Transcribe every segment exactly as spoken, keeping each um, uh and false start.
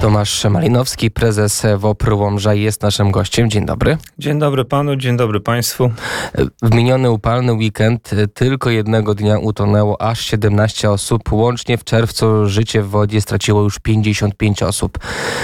Tomasz Malinowski, prezes W O P R Łomża, jest naszym gościem. Dzień dobry. Dzień dobry panu, dzień dobry państwu. W miniony upalny weekend tylko jednego dnia utonęło aż siedemnaście osób. Łącznie w czerwcu życie w wodzie straciło już pięćdziesiąt pięć osób.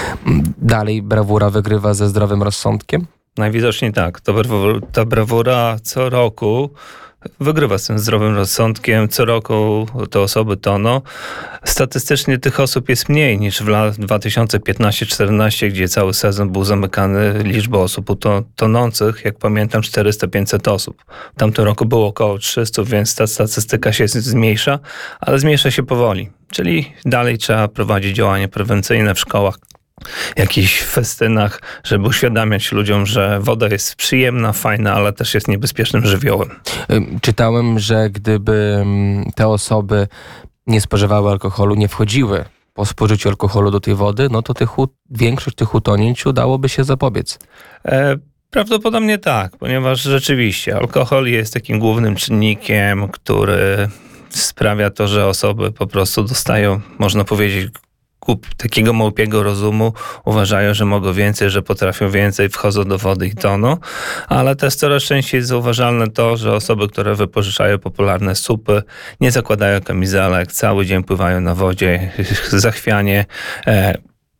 Dalej brawura wygrywa ze zdrowym rozsądkiem? Najwidoczniej tak. To brawura, ta brawura co roku wygrywa z tym zdrowym rozsądkiem. Co roku te osoby toną. Statystycznie tych osób jest mniej niż w latach dwa tysiące piętnaście czternaście, gdzie cały sezon był zamykany. Liczba osób tonących, jak pamiętam, czterysta pięćset osób. W tamtym roku było około trzysta, więc ta statystyka się zmniejsza, ale zmniejsza się powoli. Czyli dalej trzeba prowadzić działania prewencyjne w szkołach, jakichś festynach, żeby uświadamiać ludziom, że woda jest przyjemna, fajna, ale też jest niebezpiecznym żywiołem. Czytałem, że gdyby te osoby nie spożywały alkoholu, nie wchodziły po spożyciu alkoholu do tej wody, no to tych, większość tych utonięć udałoby się zapobiec. E, prawdopodobnie tak, ponieważ rzeczywiście alkohol jest takim głównym czynnikiem, który sprawia to, że osoby po prostu dostają, można powiedzieć, takiego małpiego rozumu, uważają, że mogą więcej, że potrafią więcej, wchodzą do wody i toną, ale też coraz częściej jest zauważalne to, że osoby, które wypożyczają popularne supy, nie zakładają kamizelek, cały dzień pływają na wodzie, zachwianie, e,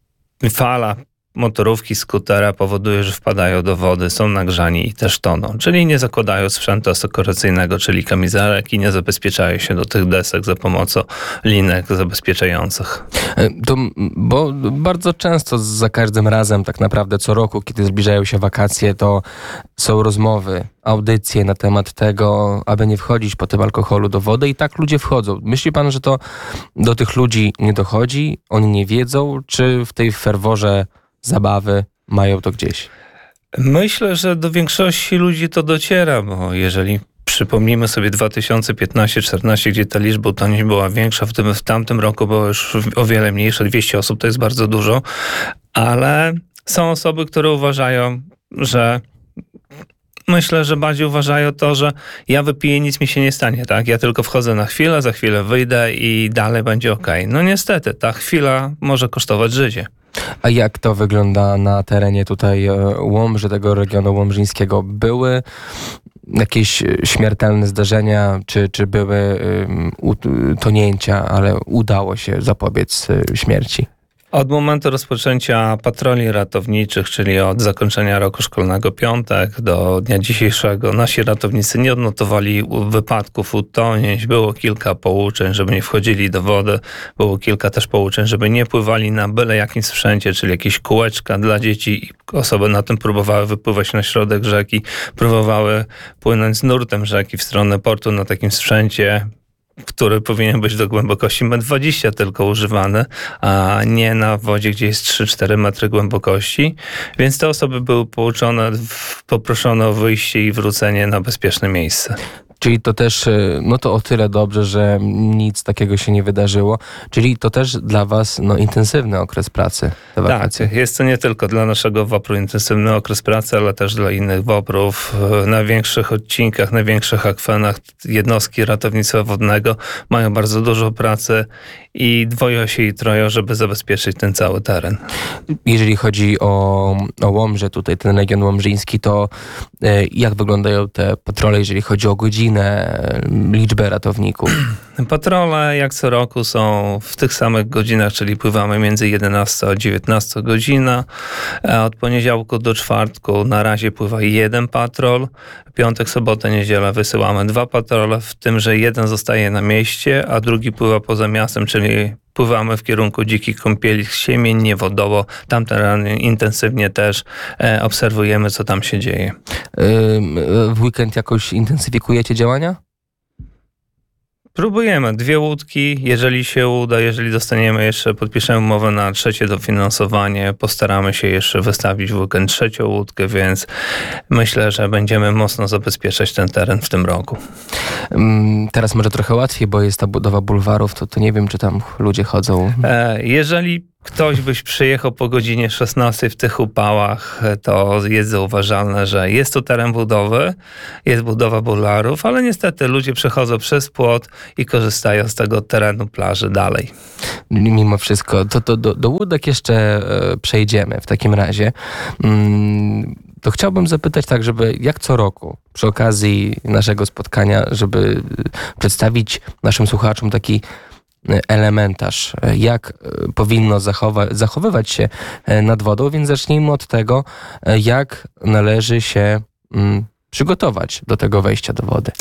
fala motorówki, skutera powoduje, że wpadają do wody, są nagrzani i też toną. Czyli nie zakładają sprzętu asekuracyjnego, czyli kamizelek i nie zabezpieczają się do tych desek za pomocą linek zabezpieczających. To, bo bardzo często za każdym razem, tak naprawdę co roku, kiedy zbliżają się wakacje, to są rozmowy, audycje na temat tego, aby nie wchodzić po tym alkoholu do wody i tak ludzie wchodzą. Myśli pan, że to do tych ludzi nie dochodzi? Oni nie wiedzą? Czy w tej ferworze zabawy mają to gdzieś? Myślę, że do większości ludzi to dociera, bo jeżeli przypomnijmy sobie dwa tysiące piętnaście czternaście, gdzie ta liczba utonięć była większa, w tym w tamtym roku było już o wiele mniejsze, dwieście osób to jest bardzo dużo, ale są osoby, które uważają, że Myślę, że bardziej uważają to, że ja wypiję, nic mi się nie stanie, tak? Ja tylko wchodzę na chwilę, za chwilę wyjdę i dalej będzie okej. No niestety, ta chwila może kosztować życie. A jak to wygląda na terenie tutaj Łomży, tego regionu łomżyńskiego? Były jakieś śmiertelne zdarzenia, czy, czy były utonięcia, ale udało się zapobiec śmierci? Od momentu rozpoczęcia patroli ratowniczych, czyli od zakończenia roku szkolnego piątek do dnia dzisiejszego, nasi ratownicy nie odnotowali wypadków, utonięć. Było kilka pouczeń, żeby nie wchodzili do wody. Było kilka też pouczeń, żeby nie pływali na byle jakim sprzęcie, czyli jakieś kółeczka dla dzieci. Osoby na tym próbowały wypływać na środek rzeki, próbowały płynąć z nurtem rzeki w stronę portu na takim sprzęcie, który powinien być do głębokości metr dwadzieścia tylko używany, a nie na wodzie, gdzie jest trzy cztery metry głębokości. Więc te osoby były pouczone, poproszone o wyjście i wrócenie na bezpieczne miejsce. Czyli to też, no to o tyle dobrze, że nic takiego się nie wydarzyło. Czyli to też dla was no, intensywny okres pracy, te wakacje. Tak, jest to nie tylko dla naszego W O P R-u intensywny okres pracy, ale też dla innych W O P R-ów. Na większych odcinkach, na większych akwenach jednostki ratownictwa wodnego mają bardzo dużo pracy i dwoją się i troją, żeby zabezpieczyć ten cały teren. Jeżeli chodzi o, o Łomżę, tutaj ten region łomżyński, to e, jak wyglądają te patrole, jeżeli chodzi o godzinę, liczbę ratowników? Patrole jak co roku są w tych samych godzinach, czyli pływamy między jedenasta a dziewiętnasta godzina. Od poniedziałku do czwartku na razie pływa jeden patrol. Piątek, sobotę, niedzielę wysyłamy dwa patrole, w tym, że jeden zostaje na mieście, a drugi pływa poza miastem, czyli pływamy w kierunku dzikich kąpieli, siemień, niewodoło. Tamten intensywnie też e, obserwujemy, co tam się dzieje. W weekend jakoś intensyfikujecie działania? Próbujemy. Dwie łódki, jeżeli się uda, jeżeli dostaniemy jeszcze, podpiszemy umowę na trzecie dofinansowanie, postaramy się jeszcze wystawić w weekend trzecią łódkę, więc myślę, że będziemy mocno zabezpieczać ten teren w tym roku. Teraz może trochę łatwiej, bo jest ta budowa bulwarów, to, to nie wiem, czy tam ludzie chodzą. Jeżeli ktoś byś przyjechał po godzinie szesnastej w tych upałach, to jest zauważalne, że jest to teren budowy, jest budowa bulwarów, ale niestety ludzie przechodzą przez płot i korzystają z tego terenu plaży dalej. Mimo wszystko, to, to do, do łódek jeszcze e, przejdziemy w takim razie. Mm, to chciałbym zapytać tak, żeby jak co roku przy okazji naszego spotkania, żeby przedstawić naszym słuchaczom taki elementarz, jak powinno zachowa- zachowywać się nad wodą, więc zacznijmy od tego, jak należy się mm, przygotować do tego wejścia do wody.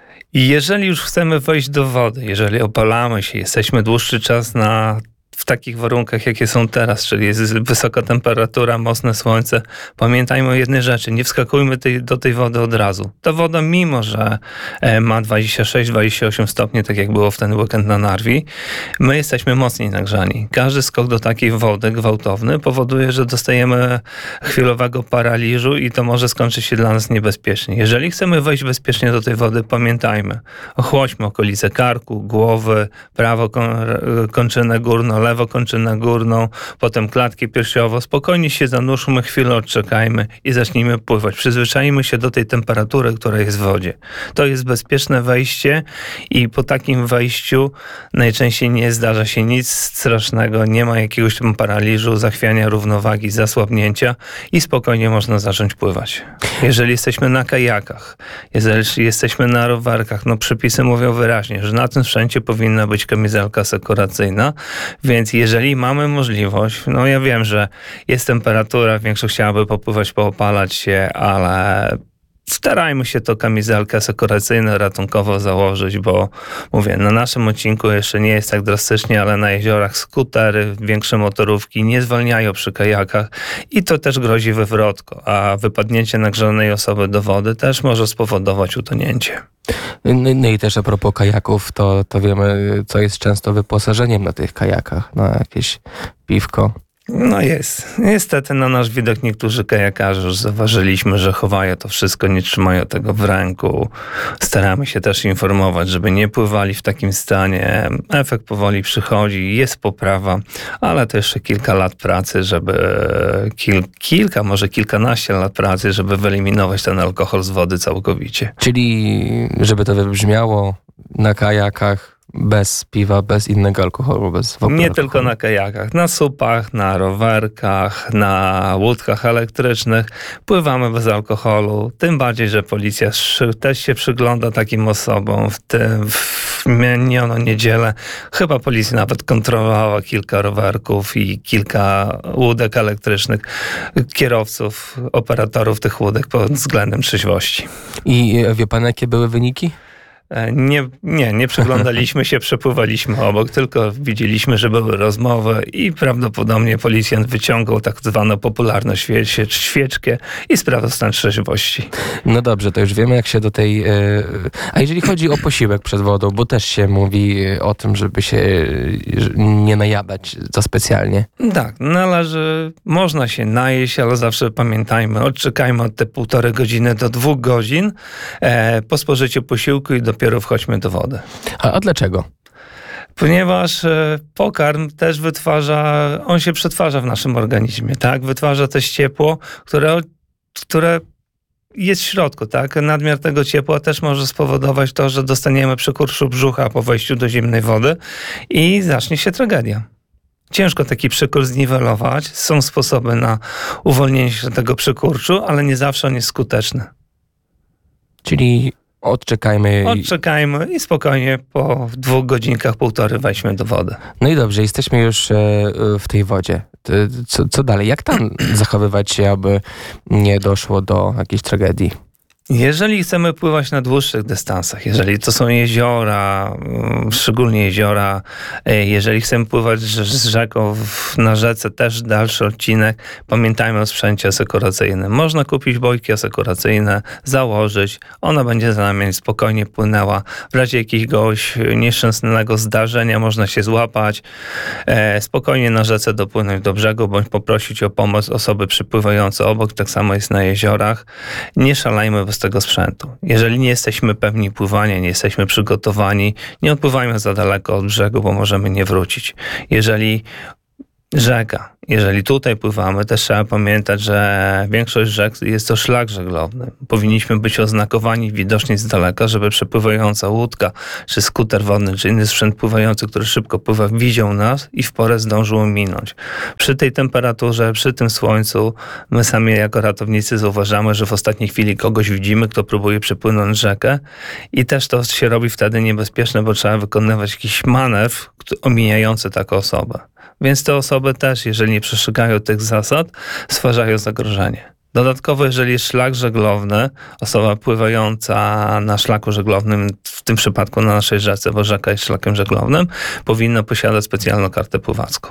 I jeżeli już chcemy wejść do wody, jeżeli opalamy się, jesteśmy dłuższy czas na w takich warunkach, jakie są teraz, czyli jest wysoka temperatura, mocne słońce, pamiętajmy o jednej rzeczy, nie wskakujmy tej, do tej wody od razu. Ta woda, mimo że ma dwadzieścia sześć dwadzieścia osiem stopni, tak jak było w ten weekend na Narwi, my jesteśmy mocniej nagrzani. Każdy skok do takiej wody gwałtowny powoduje, że dostajemy chwilowego paraliżu i to może skończyć się dla nas niebezpiecznie. Jeżeli chcemy wejść bezpiecznie do tej wody, pamiętajmy, ochłodźmy okolice karku, głowy, prawo kończynę górną, lewo kończynę górną, potem klatkę piersiową. Spokojnie się zanurzmy, chwilę odczekajmy i zacznijmy pływać. Przyzwyczajmy się do tej temperatury, która jest w wodzie. To jest bezpieczne wejście i po takim wejściu najczęściej nie zdarza się nic strasznego, nie ma jakiegoś tam paraliżu, zachwiania równowagi, zasłabnięcia i spokojnie można zacząć pływać. Jeżeli jesteśmy na kajakach, jeżeli jesteśmy na rowerkach, no przepisy mówią wyraźnie, że na tym sprzęcie powinna być kamizelka asekuracyjna, więc jeżeli mamy możliwość, no ja wiem, że jest temperatura, większość chciałaby popływać, poopalać się, ale starajmy się to kamizelkę asekuracyjną ratunkowo założyć, bo mówię, na naszym odcinku jeszcze nie jest tak drastycznie, ale na jeziorach skutery, większe motorówki nie zwalniają przy kajakach i to też grozi wywrotką, a wypadnięcie nagrzanej osoby do wody też może spowodować utonięcie. No, no i też a propos kajaków, to, to wiemy, co jest często wyposażeniem na tych kajakach, na jakieś piwko. No jest. Niestety na nasz widok niektórzy kajakarze już zauważyliśmy, że chowają to wszystko, nie trzymają tego w ręku. Staramy się też informować, żeby nie pływali w takim stanie. Efekt powoli przychodzi, jest poprawa, ale to jeszcze kilka lat pracy, żeby kil, kilka, może kilkanaście lat pracy, żeby wyeliminować ten alkohol z wody całkowicie. Czyli, żeby to wybrzmiało, na kajakach bez piwa, bez innego alkoholu, bez w ogóle Nie alkoholu. tylko na kajakach, na supach, na rowerkach, na łódkach elektrycznych pływamy bez alkoholu. Tym bardziej, że policja też się przygląda takim osobom. W tym w minioną niedzielę chyba policja nawet kontrolowała kilka rowerków i kilka łódek elektrycznych, kierowców, operatorów tych łódek pod względem trzeźwości. I wie pan, jakie były wyniki? Nie, nie, nie przyglądaliśmy się, przepływaliśmy obok, tylko widzieliśmy, że były rozmowy i prawdopodobnie policjant wyciągał tak zwaną popularną świe- świeczkę i sprawdzał stan trzeźwości. No dobrze, to już wiemy, jak się do tej... Yy... A jeżeli chodzi o posiłek przed wodą, bo też się mówi o tym, żeby się nie najadać za specjalnie. Tak, należy, można się najeść, ale zawsze pamiętajmy, odczekajmy od te półtorej godziny do dwóch godzin e, po spożyciu posiłku i dopiero wchodźmy do wody. A, a dlaczego? Ponieważ e, pokarm też wytwarza, on się przetwarza w naszym organizmie, tak? Wytwarza też ciepło, które, które jest w środku, tak? Nadmiar tego ciepła też może spowodować to, że dostaniemy przykurszu brzucha po wejściu do zimnej wody i zacznie się tragedia. Ciężko taki przykurs zniwelować. Są sposoby na uwolnienie się tego przykurczu, ale nie zawsze on jest skuteczny. Czyli odczekajmy. Odczekajmy i spokojnie po dwóch godzinkach, półtorej wejdźmy do wody. No i dobrze, jesteśmy już w tej wodzie. Co, co dalej? Jak tam zachowywać się, aby nie doszło do jakiejś tragedii? Jeżeli chcemy pływać na dłuższych dystansach, jeżeli to są jeziora, szczególnie jeziora, jeżeli chcemy pływać z rzeką na rzece, też dalszy odcinek, pamiętajmy o sprzęcie asekuracyjnym. Można kupić bojki asekuracyjne, założyć, ona będzie za nami spokojnie płynęła. W razie jakiegoś nieszczęsnego zdarzenia można się złapać, spokojnie na rzece dopłynąć do brzegu, bądź poprosić o pomoc osoby przypływające obok, tak samo jest na jeziorach. Nie szalejmy bez tego sprzętu. Jeżeli nie jesteśmy pewni pływania, nie jesteśmy przygotowani, nie odpływajmy za daleko od brzegu, bo możemy nie wrócić. Jeżeli Rzeka. Jeżeli tutaj pływamy, też trzeba pamiętać, że większość rzek jest to szlak żeglowny. Powinniśmy być oznakowani widoczni z daleka, żeby przepływająca łódka, czy skuter wodny, czy inny sprzęt pływający, który szybko pływa, widział nas i w porę zdążył minąć. Przy tej temperaturze, przy tym słońcu, my sami jako ratownicy zauważamy, że w ostatniej chwili kogoś widzimy, kto próbuje przepłynąć rzekę i też to się robi wtedy niebezpieczne, bo trzeba wykonywać jakiś manewr omijający taką osobę. Więc te osoby też, jeżeli nie przestrzegają tych zasad, stwarzają zagrożenie. Dodatkowo, jeżeli jest szlak żeglowny, osoba pływająca na szlaku żeglownym, w tym przypadku na naszej rzece, bo rzeka jest szlakiem żeglownym, powinna posiadać specjalną kartę pływacką.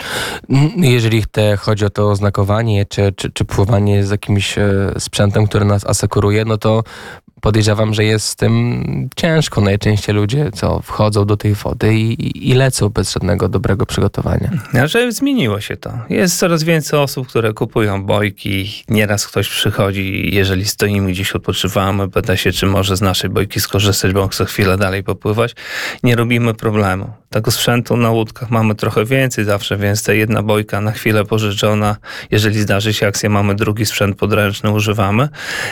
Jeżeli te, chodzi o to oznakowanie, czy, czy, czy pływanie z jakimś sprzętem, który nas asekuruje, no to podejrzewam, że jest z tym ciężko. Najczęściej ludzie, co wchodzą do tej wody i, i lecą bez żadnego dobrego przygotowania. Znaczy, zmieniło się to. Jest coraz więcej osób, które kupują bojki. Nieraz ktoś przychodzi, jeżeli stoimy gdzieś, odpoczywamy, pyta się, czy może z naszej bojki skorzystać, bo chce chwilę dalej popływać. Nie robimy problemu. Tego sprzętu na łódkach mamy trochę więcej zawsze, więc ta jedna bojka na chwilę pożyczona. Jeżeli zdarzy się akcja, mamy drugi sprzęt podręczny, używamy.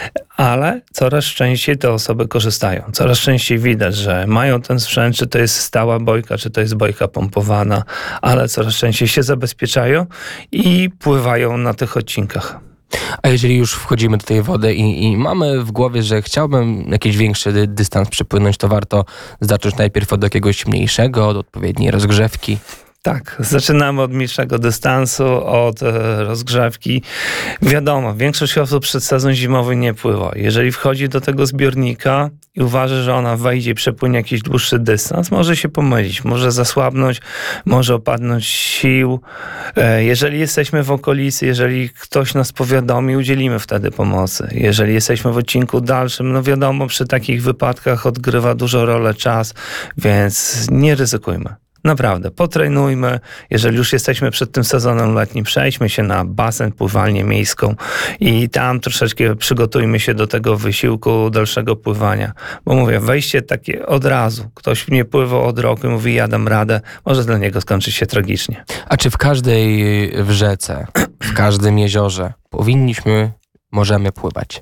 Ale coraz częściej te osoby korzystają. Coraz częściej widać, że mają ten sprzęt, czy to jest stała bojka, czy to jest bojka pompowana, ale coraz częściej się zabezpieczają i pływają na tych odcinkach. A jeżeli już wchodzimy do tej wody i, i mamy w głowie, że chciałbym jakiś większy dy- dystans przepłynąć, to warto zacząć najpierw od jakiegoś mniejszego, od odpowiedniej rozgrzewki. Tak, zaczynamy od mniejszego dystansu, od e, rozgrzewki. Wiadomo, większość osób przed sezon zimowy nie pływa. Jeżeli wchodzi do tego zbiornika i uważa, że ona wejdzie i przepłynie jakiś dłuższy dystans, może się pomylić, może zasłabnąć, może opadnąć sił. E, jeżeli jesteśmy w okolicy, jeżeli ktoś nas powiadomi, udzielimy wtedy pomocy. Jeżeli jesteśmy w odcinku dalszym, no wiadomo, przy takich wypadkach odgrywa dużo rolę czas, więc nie ryzykujmy. Naprawdę, potrenujmy. Jeżeli już jesteśmy przed tym sezonem letnim, przejdźmy się na basen, pływalnię miejską i tam troszeczkę przygotujmy się do tego wysiłku dalszego pływania. Bo mówię, wejście takie od razu. Ktoś nie pływał od roku i mówi, ja dam radę, może dla niego skończyć się tragicznie. A czy w każdej w rzece, w każdym jeziorze powinniśmy, możemy pływać?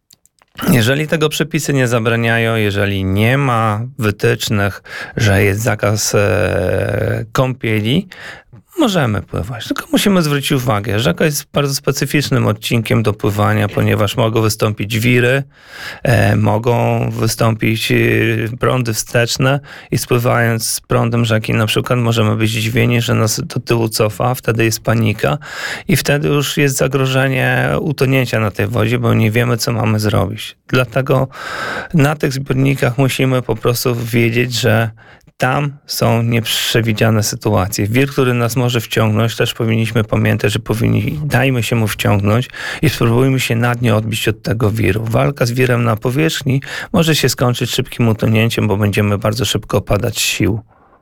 Jeżeli tego przepisy nie zabraniają, jeżeli nie ma wytycznych, że jest zakaz e, kąpieli, możemy pływać, tylko musimy zwrócić uwagę. Rzeka jest bardzo specyficznym odcinkiem do pływania, ponieważ mogą wystąpić wiry, e, mogą wystąpić e, prądy wsteczne i spływając z prądem rzeki na przykład możemy być zdziwieni, że nas do tyłu cofa, wtedy jest panika i wtedy już jest zagrożenie utonięcia na tej wodzie, bo nie wiemy, co mamy zrobić. Dlatego na tych zbiornikach musimy po prostu wiedzieć, że tam są nieprzewidziane sytuacje. Wir, który nas może wciągnąć, też powinniśmy pamiętać, że powinni, dajmy się mu wciągnąć i spróbujmy się na dnie odbić od tego wiru. Walka z wirem na powierzchni może się skończyć szybkim utonięciem, bo będziemy bardzo szybko opadać z sił.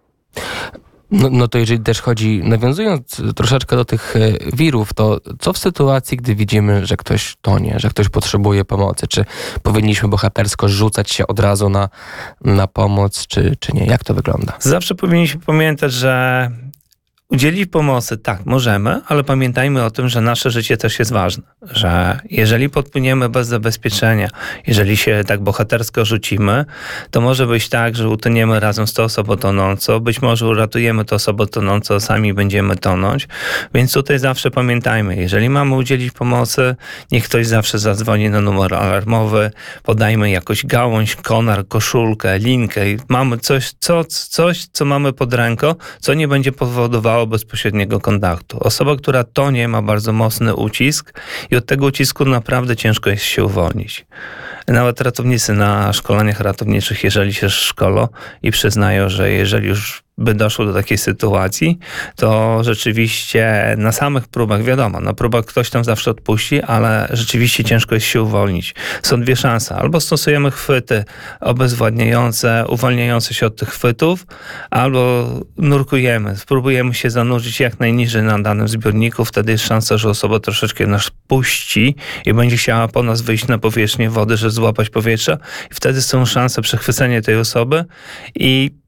No, no to jeżeli też chodzi, nawiązując troszeczkę do tych wirów, to co w sytuacji, gdy widzimy, że ktoś tonie, że ktoś potrzebuje pomocy? Czy powinniśmy bohatersko rzucać się od razu na, na pomoc, czy, czy nie? Jak to wygląda? Zawsze powinniśmy pamiętać, że udzielić pomocy, tak, możemy, ale pamiętajmy o tym, że nasze życie też jest ważne. Że jeżeli podpłyniemy bez zabezpieczenia, jeżeli się tak bohatersko rzucimy, to może być tak, że utoniemy razem z tą osobą tonącą, być może uratujemy tę osobę tonącą, sami będziemy tonąć. Więc tutaj zawsze pamiętajmy, jeżeli mamy udzielić pomocy, niech ktoś zawsze zadzwoni na numer alarmowy, podajmy jakąś gałąź, konar, koszulkę, linkę. Mamy coś, co, coś, co mamy pod ręką, co nie będzie powodowało bezpośredniego kontaktu. Osoba, która tonie, ma bardzo mocny ucisk i od tego ucisku naprawdę ciężko jest się uwolnić. Nawet ratownicy na szkoleniach ratowniczych, jeżeli się szkolą i przyznają, że jeżeli już by doszło do takiej sytuacji, to rzeczywiście na samych próbach, wiadomo, na próbach ktoś tam zawsze odpuści, ale rzeczywiście ciężko jest się uwolnić. Są dwie szanse. Albo stosujemy chwyty obezwładniające, uwalniające się od tych chwytów, albo nurkujemy, spróbujemy się zanurzyć jak najniżej na danym zbiorniku, wtedy jest szansa, że osoba troszeczkę nas puści i będzie chciała po nas wyjść na powierzchnię wody, żeby złapać powietrze i wtedy są szanse przechwycenia tej osoby i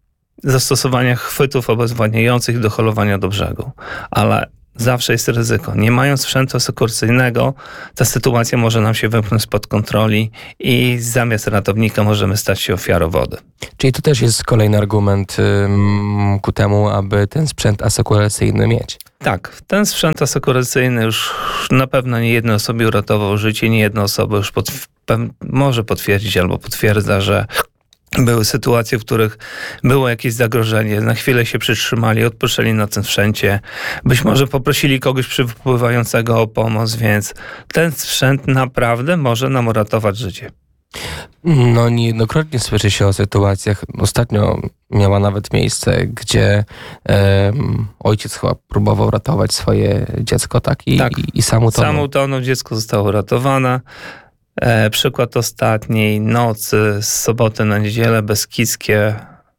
zastosowania chwytów obezwładniających do holowania do brzegu. Ale zawsze jest ryzyko. Nie mając sprzętu asekuracyjnego, ta sytuacja może nam się wymknąć spod kontroli i zamiast ratownika możemy stać się ofiarą wody. Czyli to też jest kolejny argument ym, ku temu, aby ten sprzęt asekuracyjny mieć. Tak, ten sprzęt asekuracyjny już na pewno nie jednej osobie uratował życie, nie jedna osoba już pod, może potwierdzić albo potwierdza, że były sytuacje, w których było jakieś zagrożenie, na chwilę się przytrzymali, odpoczęli na tym sprzęcie, być może poprosili kogoś przypływającego o pomoc, więc ten sprzęt naprawdę może nam uratować życie. No niejednokrotnie słyszy się o sytuacjach, ostatnio miała nawet miejsce, gdzie um, ojciec chyba próbował ratować swoje dziecko, tak? I, tak. i, i sam utonął. Sam utonął, dziecko zostało uratowane. E, przykład ostatniej nocy z soboty na niedzielę Beskidzkie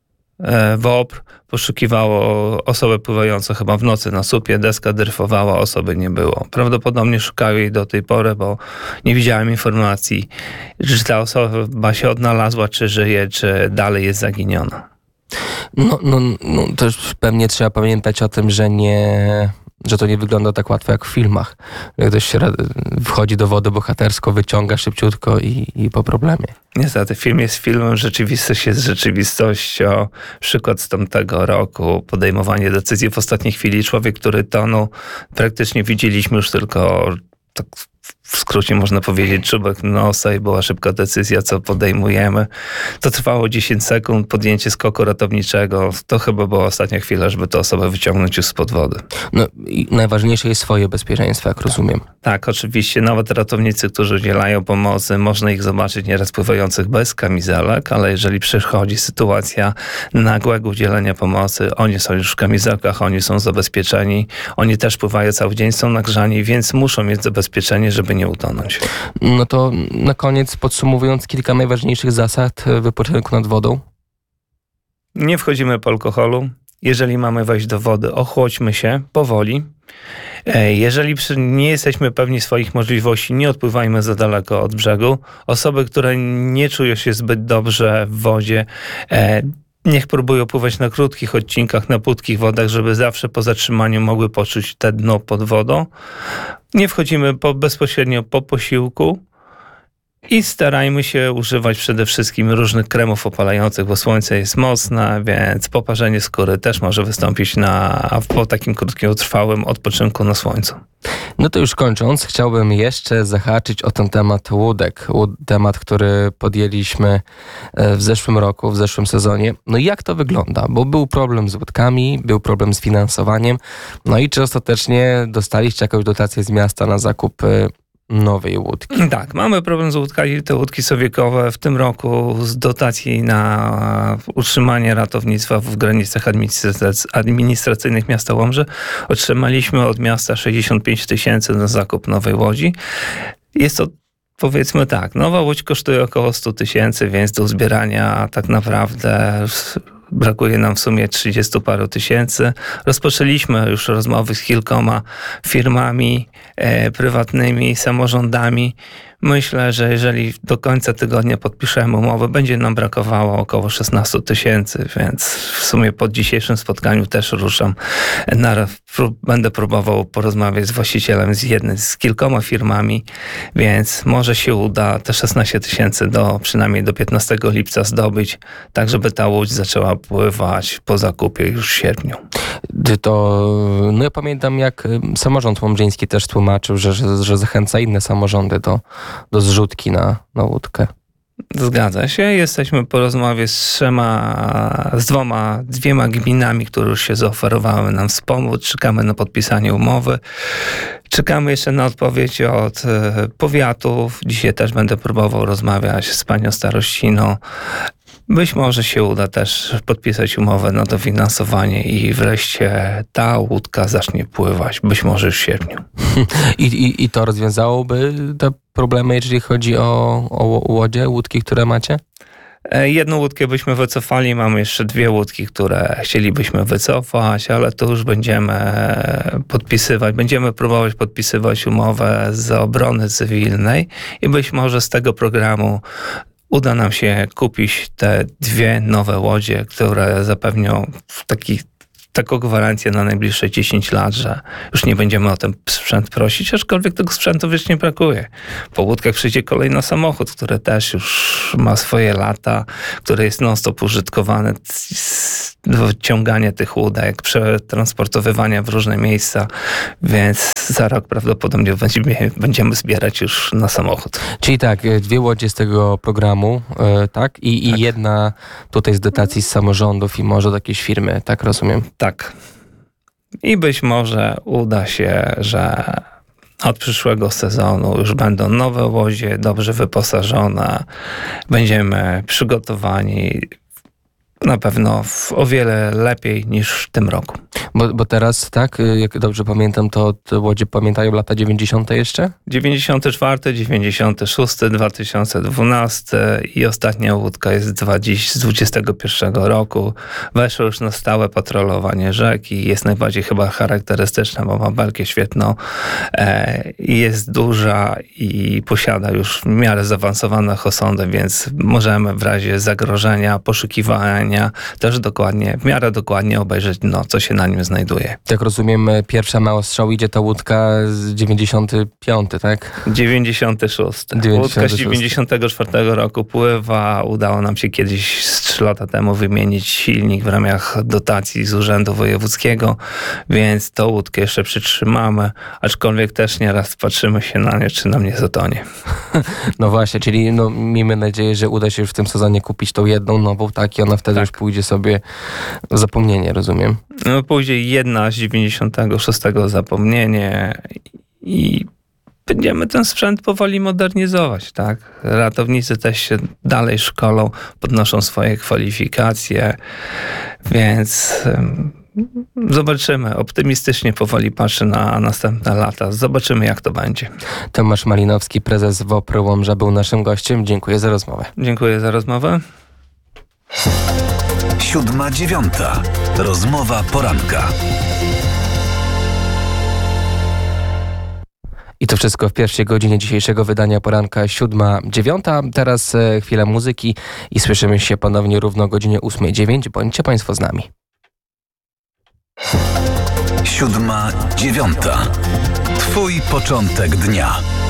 e, WOPR poszukiwało osobę pływającą chyba w nocy na słupie, deska dryfowała, osoby nie było. Prawdopodobnie szukają jej do tej pory, bo nie widziałem informacji, czy ta osoba się odnalazła, czy żyje, czy dalej jest zaginiona. No, no, no też pewnie trzeba pamiętać o tym, że nie... że to nie wygląda tak łatwo jak w filmach. Ktoś się wchodzi do wody bohatersko, wyciąga szybciutko i, i po problemie. Niestety, film jest filmem, rzeczywistość jest rzeczywistością. Przykład z tamtego roku, podejmowanie decyzji w ostatniej chwili. Człowiek, który tonął, praktycznie widzieliśmy już tylko, tak w skrócie można powiedzieć, czubek nosa i była szybka decyzja, co podejmujemy. To trwało dziesięć sekund, podjęcie skoku ratowniczego. To chyba była ostatnia chwila, żeby tę osobę wyciągnąć już spod wody. No i najważniejsze jest swoje bezpieczeństwo, jak rozumiem. Tak, oczywiście. Nawet ratownicy, którzy udzielają pomocy, można ich zobaczyć nieraz pływających bez kamizelek, ale jeżeli przychodzi sytuacja nagłego udzielenia pomocy, oni są już w kamizelkach, oni są zabezpieczeni, oni też pływają cały dzień, są nagrzani, więc muszą mieć zabezpieczenie, żeby nie utonąć. No to na koniec podsumowując kilka najważniejszych zasad wypoczynku nad wodą. Nie wchodzimy po alkoholu. Jeżeli mamy wejść do wody, ochłodźmy się powoli. Jeżeli nie jesteśmy pewni swoich możliwości, nie odpływajmy za daleko od brzegu. Osoby, które nie czują się zbyt dobrze w wodzie, niech próbują pływać na krótkich odcinkach, na płytkich wodach, żeby zawsze po zatrzymaniu mogły poczuć te dno pod wodą. Nie wchodzimy po, bezpośrednio po posiłku i starajmy się używać przede wszystkim różnych kremów opalających, bo słońce jest mocne, więc poparzenie skóry też może wystąpić na, po takim krótkim, trwałym odpoczynku na słońcu. No to już kończąc, chciałbym jeszcze zahaczyć o ten temat łódek. Temat, który podjęliśmy w zeszłym roku, w zeszłym sezonie. No i jak to wygląda? Bo był problem z łódkami, był problem z finansowaniem. No i czy ostatecznie dostaliście jakąś dotację z miasta na zakup nowej łódki? Tak, mamy problem z łódkami. Te łódki są wiekowe. W tym roku z dotacji na utrzymanie ratownictwa w granicach administracyjnych miasta Łomży otrzymaliśmy od miasta sześćdziesiąt pięć tysięcy na zakup nowej łodzi. Jest to, powiedzmy tak, nowa łódź kosztuje około sto tysięcy, więc do zbierania tak naprawdę brakuje nam w sumie trzydziestu paru tysięcy. Rozpoczęliśmy już rozmowy z kilkoma firmami e, prywatnymi, samorządami. Myślę, że jeżeli do końca tygodnia podpiszemy umowę, będzie nam brakowało około szesnaście tysięcy, więc w sumie po dzisiejszym spotkaniu też ruszam. Na, prób, będę próbował porozmawiać z właścicielem z jednej, z kilkoma firmami, więc może się uda te szesnaście tysięcy do przynajmniej do piętnastego lipca zdobyć, tak żeby ta łódź zaczęła pływać po zakupie już w sierpniu. To, no ja pamiętam, jak samorząd łomżyński też tłumaczył, że, że, że zachęca inne samorządy do, do zrzutki na, na łódkę. Zgadza się. Jesteśmy po rozmowie z trzema, z dwoma, dwiema gminami, które już się zaoferowały nam wspomóc. Czekamy na podpisanie umowy. Czekamy jeszcze na odpowiedź od powiatów. Dzisiaj też będę próbował rozmawiać z panią starościną. Być może się uda też podpisać umowę na dofinansowanie i wreszcie ta łódka zacznie pływać. Być może już w sierpniu. I, i, i to rozwiązałoby te problemy, jeżeli chodzi o, o łodzie, łódki, które macie? Jedną łódkę byśmy wycofali, mamy jeszcze dwie łódki, które chcielibyśmy wycofać, ale to już będziemy podpisywać, będziemy próbować podpisywać umowę z obrony cywilnej i być może z tego programu uda nam się kupić te dwie nowe łodzie, które zapewnią taki taką gwarancję na najbliższe dziesięć lat, że już nie będziemy o ten sprzęt prosić, aczkolwiek tego sprzętu wiecznie brakuje. Po łódkach przyjdzie kolejny samochód, który też już ma swoje lata, który jest non-stop użytkowany do ciągania tych łódek, przetransportowywania w różne miejsca, więc za rok prawdopodobnie będziemy, będziemy zbierać już na samochód. Czyli tak, y, dwie łodzie z tego programu, y, tak? I, i Tak. jedna tutaj z dotacji z samorządów i może do jakiejś firmy, tak rozumiem? Tak. I być może uda się, że od przyszłego sezonu już będą nowe łodzie, dobrze wyposażone. Będziemy przygotowani na pewno w o wiele lepiej niż w tym roku. Bo, bo teraz, tak, y, jak dobrze pamiętam, to te łodzie pamiętają lata dziewięćdziesiąte jeszcze? dziewięćdziesiąty czwarty, dziewięćdziesiąty szósty, dwa tysiące dwunasty i ostatnia łódka jest dwa- dziś z dwudziestego pierwszego roku. Weszło już na stałe patrolowanie rzeki. Jest najbardziej chyba charakterystyczna, bo ma belkę świetną. E, jest duża i posiada już w miarę zaawansowane osądy, więc możemy w razie zagrożenia, poszukiwania też dokładnie, w miarę dokładnie obejrzeć, no, co się na nim znajduje. Jak rozumiem, y, pierwsza mała strzał idzie ta łódka z dziewięćdziesiąty piąty, tak? dziewięćdziesiąty szósty. dziewięćdziesiąty Łódka z szósty. dziewięćdziesiątego czwartego roku pływa. Udało nam się kiedyś z trzy lata temu wymienić silnik w ramach dotacji z Urzędu Wojewódzkiego, więc tą łódkę jeszcze przytrzymamy, aczkolwiek też nieraz patrzymy się na nie, czy nam nie zatonie. No właśnie, czyli no, miejmy nadzieję, że uda się już w tym sezonie kupić tą jedną nową, tak? I ona wtedy Tak. już pójdzie sobie w zapomnienie, rozumiem? No, pójdzie jedna z dziewięćdziesiątego szóstego zapomnienie i będziemy ten sprzęt powoli modernizować, tak? Ratownicy też się dalej szkolą, podnoszą swoje kwalifikacje, więc ym, zobaczymy. Optymistycznie powoli patrzę na następne lata. Zobaczymy, jak to będzie. Tomasz Malinowski, prezes WOPR Łomża, był naszym gościem. Dziękuję za rozmowę. Dziękuję za rozmowę. Siódma dziewiąta. Rozmowa poranka. I to wszystko w pierwszej godzinie dzisiejszego wydania poranka siódma dziewiąta. Teraz e, chwila muzyki i słyszymy się ponownie równo o godzinie ósmej dziewięć. Bądźcie Państwo z nami. Siódma dziewiąta. Twój początek dnia.